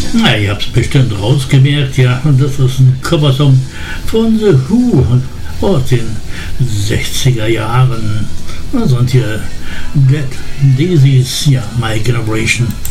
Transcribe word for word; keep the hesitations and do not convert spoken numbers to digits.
Na, ihr habt's bestimmt rausgemerkt, ja. Und das ist ein Coversong von The Who aus den sechziger Jahren. Also und hier Dead Daisies, ja, My Generation.